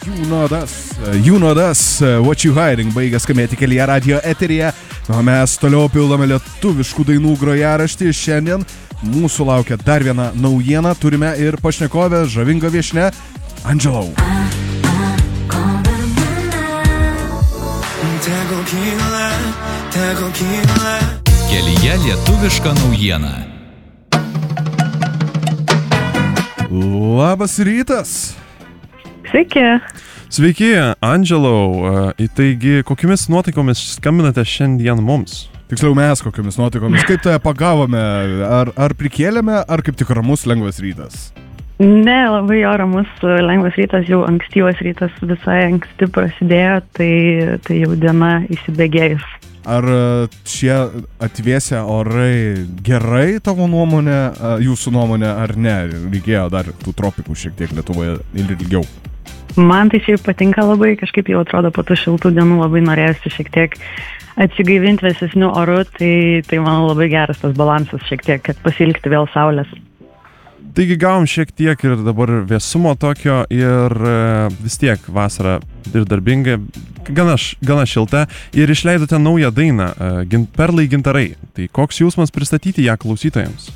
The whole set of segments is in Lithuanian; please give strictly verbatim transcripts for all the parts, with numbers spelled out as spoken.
You know this, you know this, what you hiding, baigia skambėti kelyje radio eteryje. O mes toliau pildome lietuviškų dainų grojaraštį. Šiandien mūsų laukia dar viena naujiena. Turime ir pašnekovę, žavingą viešnią, Angelo. Kelyje lietuviška naujiena. Labas rytas. Sveiki. Sveiki, Angelo. Taigi, kokiamis nuotaikomis skambinate šiandien mums? Tiksliau mes kokiamis nuotaikomis. Kaip tai pagavome? Ar, ar prikėlėme, ar kaip tik ramus lengvas rytas? Ne, labai jo ramus lengvas rytas, jau ankstyvas rytas visai anksti prasidėjo, tai, tai jau diena įsibėgėjus. Ar šie atvėsę orai gerai tavo nuomonė, jūsų nuomonė, ar ne? Reikėjo dar tų tropikų šiek tiek Lietuvoje ir ilgiau. Man tai šiaip patinka labai, kažkaip jau atrodo po tų šiltų dienų labai norėjusi šiek tiek atsigaivinti vėsesnių orų, tai, tai man labai geras tas balansas šiek tiek, kad pasilgti vėl saulės. Taigi gavom šiek tiek ir dabar vėsumo tokio ir vis tiek vasara ir darbinga, gana, gana šilta ir išleidote naują dainą Perlai gintarai. Tai koks jausmas pristatyti ją klausytojams?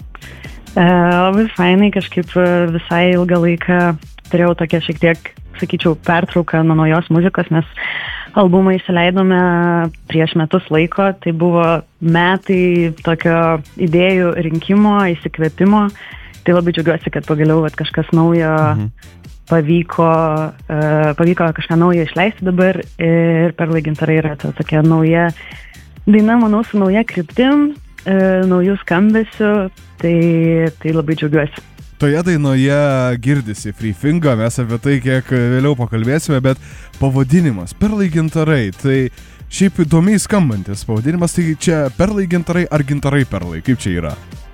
E, labai fainai, kažkaip visai ilgą laiką turėjau tokią šiek tiek, sakyčiau, pertrauką nuo naujos muzikos, nes albumą įsileidome prieš metus laiko, tai buvo metai tokio idėjų rinkimo, įsikvėpimo. Tai labai džiaugiuosi, kad pagaliau vat, kažkas naujo mhm. pavyko, uh, pavyko kažką naujo išleisti dabar ir Perlai gintarai yra to, tokia nauja daina, manau, su nauja kryptim, uh, naujų skambesių, tai, tai labai džiaugiuosi. Toje dainoje girdisi Free Finga, mes apie tai kiek vėliau pakalbėsime, bet pavadinimas Perlai gintarai, tai šiaip įdomiai skambantis pavadinimas, tai čia Perlai gintarai ar gintarai perlai, kaip čia yra?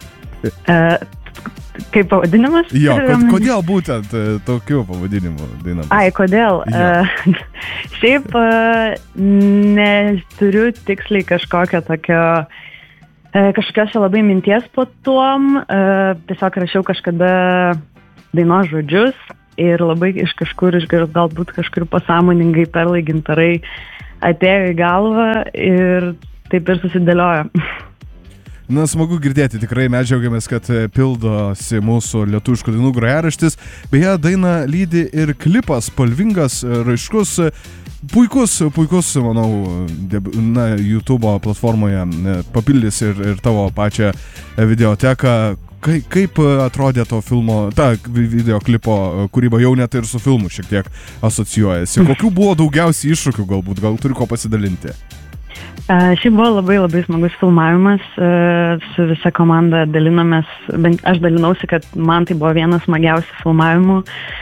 Uh, Kaip pavadinimas? Jo, kodėl būtent tokiu pavadinimu dainam? Ai, kodėl? Uh, šiaip uh, neturiu tiksliai kažkokio tokio, uh, kažkokios labai minties po tuom. Uh, tiesiog rašiau kažkada dainos žodžius ir labai iš kažkur, iš galbūt kažkur pasąmoningai Perlai gintarai atėjo į galvą ir taip ir susidėliojo. Na, smagu girdėti, tikrai mes džiaugiamės, kad pildosi mūsų lietuviškų dainų grojaraštis. Beje, dainą lydi ir klipas, spalvingas, raiškus, puikus, puikus, manau, na, YouTube platformoje papildys ir, ir tavo pačią videoteką. Kaip, kaip atrodė to filmo, ta videoklipo kūryba jau net ir su filmu šiek tiek asocijuojasi? Kokių buvo daugiausiai iššūkių galbūt, gal turi ko pasidalinti? Uh, Šiaip buvo labai labai smagus filmavimas, uh, su visa komanda dalinomės, bent aš dalinausi, kad man tai buvo vienas smagiausių filmavimų.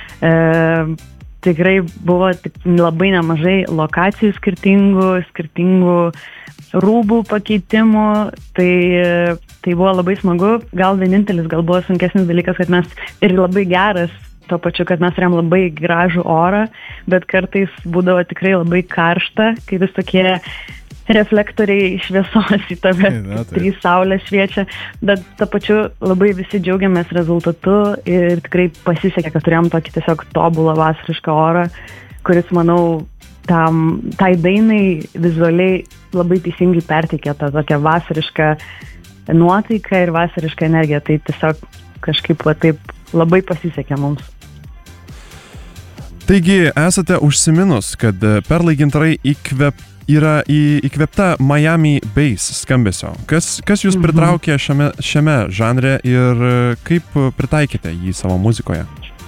Uh, tikrai buvo tik labai nemažai lokacijų skirtingų, skirtingų rūbų pakeitimų, tai, tai buvo labai smagu. Gal vienintelis, gal buvo sunkesnis dalykas, kad mes ir labai geras, tuo pačiu, kad mes turėjom labai gražų orą, bet kartais būdavo tikrai labai karšta, kai vis tokie reflektoriai šviesos į tave, Na, trys saulės šviečia, bet tą pačiu labai visi džiaugiamės rezultatu ir tikrai pasisekė, kad turėjom tokį tiesiog tobulą vasarišką orą, kuris, manau, tam, tai dainai vizualiai labai teisingai perteikė tą tokią vasarišką nuotaiką ir vasarišką energiją, tai tiesiog kažkaip va, taip labai pasisekė mums. Taigi, esate užsiminus, kad Perlai gintarai įkvep yra į, įkvėpta Miami bass skambesio. Kas, kas jūs pritraukė šiame, šiame žanre ir kaip pritaikėte jį savo muzikoje?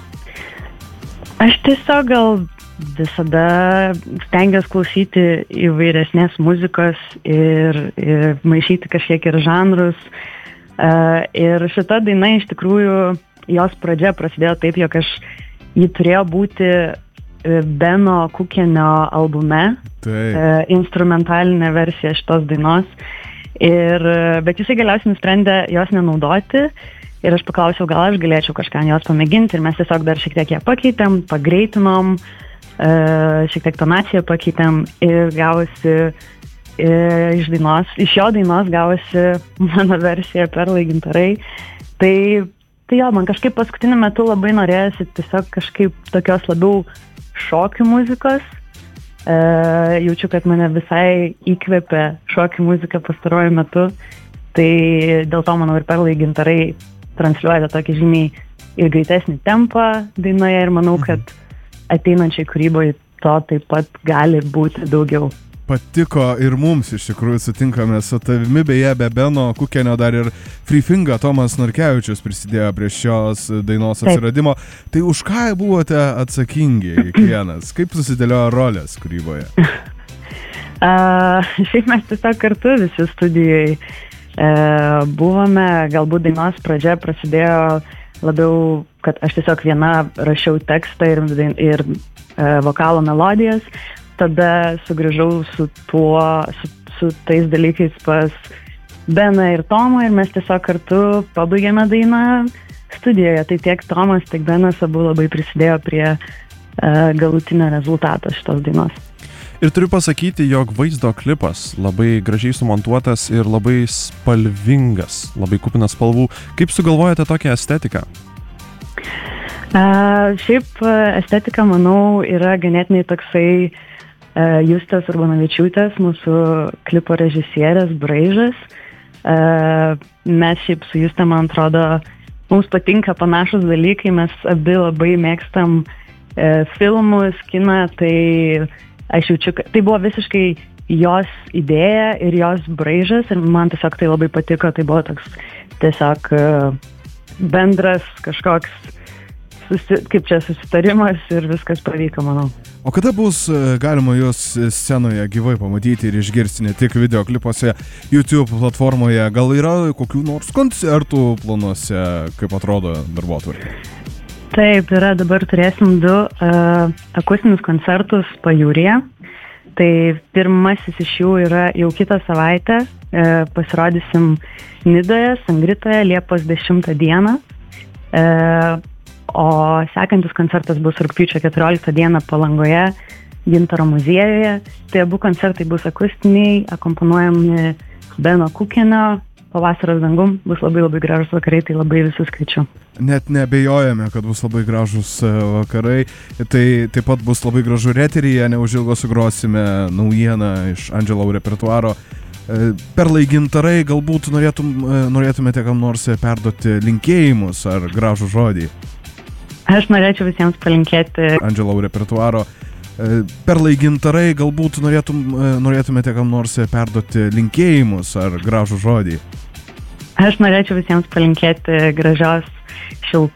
Aš tiesiog gal visada stengiuosi klausyti įvairesnės muzikos ir, ir maišyti kažkiek ir žanrus. Uh, ir šita daina iš tikrųjų, jos pradžia prasidėjo taip, jog aš jį turėjo būti Beno Kukenio albume, e, instrumentalinė versija šitos dainos, ir, bet jisai galiausiai nusprendė jos nenaudoti ir aš paklausiau, gal aš galėčiau kažką jos pamėginti ir mes tiesiog dar šiek tiek ją pakeitėm, pagreitinom, e, šiek tiek tonaciją pakeitėm ir gavosi e, iš dainos, iš jo dainos gavosi mano versija Perlai gintarai. Tai, tai jo, man kažkaip paskutiniu metu labai norėjosi tiesiog kažkaip tokios labiau šokių muzikos. E, jaučiu, kad mane visai įkvėpė šokių muzika pastaruoju metu. Tai dėl to, manau, ir Perlai gintarai transliuoja tokį žymiai ir greitesnį tempą dainoje ir manau, kad ateinančiai kūryboje to taip pat gali būti daugiau. Patiko ir mums iš tikrųjų, sutinkame su tavimi, beje, be Beno Kukenio dar ir Freefinga Tomas Norkevičius prisidėjo prie šios dainos atsiradimo. Taip. Tai už ką buvote atsakingi kiekvienas? Kaip susidėliojo rolės kūryboje? uh, šiaip mes tiesiog kartu visi studijai uh, buvome, galbūt dainos pradžia prasidėjo labiau, kad aš tiesiog viena rašiau tekstą ir, ir uh, vokalo melodijas. Tada sugrįžau su tuo, su, su tais dalykais pas Beną ir Tomą ir mes tiesiog kartu pabaigėme dainą studijoje. Tai tiek Tomas, tiek Benas abu labai prisidėjo prie uh, galutinio rezultato šitos dainos. Ir turiu pasakyti, jog vaizdo klipas labai gražiai sumontuotas ir labai spalvingas, labai kupinas spalvų. Kaip sugalvojate tokią estetiką? Uh, šiaip estetika, manau, yra ganėtinai toksai Uh, Justės Urbanavičiūtės, mūsų klipo režisierės braižas. Uh, mes šiaip su Juste, man atrodo, mums patinka panašus dalykai, mes abi labai mėgstam uh, filmus, kiną, tai aš jaučiu, kad tai buvo visiškai jos idėja ir jos braižas ir man tiesiog tai labai patiko, tai buvo toks tiesiog uh, bendras kažkoks susi, kaip čia susitarimas ir viskas pavyko, manau. O kada bus galima jūs scenoje gyvai pamatyti ir išgirsti ne tik videoklipuose, YouTube platformoje? Gal yra kokių nors koncertų planuose, kaip atrodo darbotvarkė? Taip, yra, dabar turėsim du uh, akustinius koncertus Pajūryje. Tai pirmasis iš jų yra jau kitą savaitę. Uh, pasirodysim Nidoje, Sangritoje, Liepos dešimtą dieną. Uh, O sekantis koncertas bus rugpjūčio keturioliktą dieną Palangoje, Gintaro muziejuje. Tai abu koncertai bus akustiniai, akompanuojami Beno Kukenio, Pavasaros dangum. Bus labai labai gražus vakarai, tai labai visus kviečiu. Net nebejojame, kad bus labai gražus vakarai. Tai taip pat bus labai gražu eteryje, neužilgo sugrosime naujieną iš Angelo repertuaro. Perlai gintarai, galbūt norėtum, norėtumėte kam nors perduoti linkėjimus ar gražų žodį? Aš norėčiau visiems palinkėti Angelo repertuaro. Perlai gintarai, galbūt norėtum, norėtumėte kam nors perduoti linkėjimus ar gražų žodį? Aš norėčiau visiems palinkėti gražios šiltos